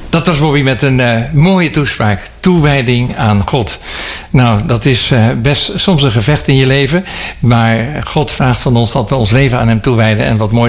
Dat was Bobby met een mooie toespraak. Toewijding aan God. Nou, dat is best soms een gevecht in je leven. Maar God vraagt van ons dat we ons leven aan hem toewijden. En wat mooi